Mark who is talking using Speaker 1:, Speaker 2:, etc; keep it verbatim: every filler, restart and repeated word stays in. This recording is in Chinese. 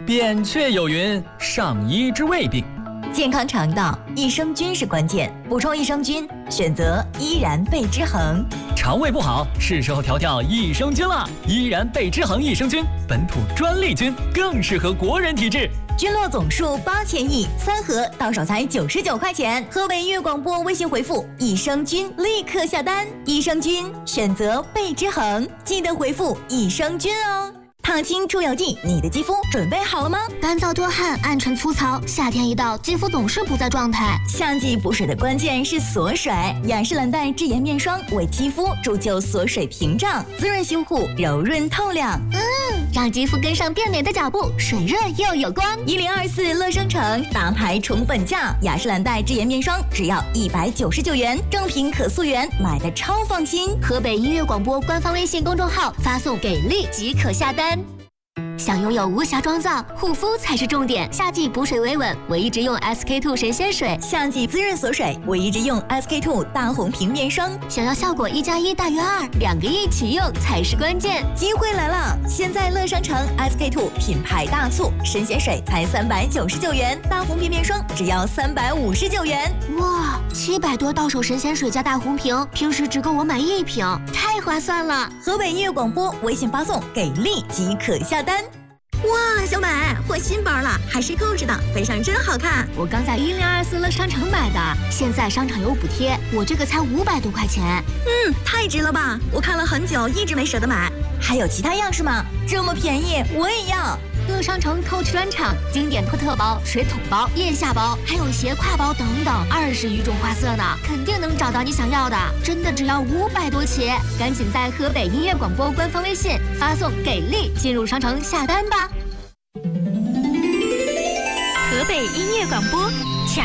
Speaker 1: 扁鹊有云：上医治未病。
Speaker 2: 健康肠道，益生菌是关键。补充益生菌，选择依然贝之恒。
Speaker 1: 肠胃不好，是时候调调益生菌了。依然贝之恒益生菌，本土专利菌，更适合国人体质。
Speaker 2: 菌落总数八千亿，三盒到手才九十九块钱。河北音乐广播微信回复益生菌，立刻下单。益生菌选择贝之恒，记得回复益生菌哦。烫青出油剂，你的肌肤准备好了吗？
Speaker 3: 干燥多汗、暗沉粗糙，夏天一到，肌肤总是不在状态。
Speaker 2: 夏季补水的关键是锁水，雅诗兰黛智颜面霜为肌肤铸就锁水屏障，滋润修护，柔润透亮。
Speaker 3: 嗯，让肌肤跟上变美的脚步，水润又有光。
Speaker 2: 一零二四乐生城大牌宠本价，雅诗兰黛智颜面霜只要一百九十九元，正品可溯源，买的超放心。
Speaker 3: 河北音乐广播官方微信公众号发送给力即可下单。想拥有无瑕妆造，护肤才是重点。夏季补水维稳，我一直用 S K two 神仙水；
Speaker 2: 夏季滋润锁水，我一直用 S K two 大红瓶面霜。
Speaker 3: 想要效果一加一大于二，两个一起用才是关键。
Speaker 2: 机会来了！现在乐商城 S K two 品牌大促，神仙水才三百九十九元，大红瓶面霜只要三百五十九元。
Speaker 3: 哇，七百多到手神仙水加大红瓶，平时只够我买一瓶，太划算了！
Speaker 2: 河北音乐广播微信发送给力即可下单。哇，小美换新包了，还是扣子的，背上真好看。
Speaker 3: 我刚在一零二四乐商城买的，现在商场有补贴，我这个才五百多块钱。
Speaker 2: 嗯，太值了吧！我看了很久，一直没舍得买。还有其他样式吗？这么便宜，我也要。
Speaker 3: 乐商城 Coach 专场，经典托特包、水桶包、腋下包，还有斜挎包等等，二十余种花色呢，肯定能找到你想要的。真的只要五百多起，赶紧在河北音乐广播官方微信发送给力，进入商城下单吧。
Speaker 2: 河北音乐广播。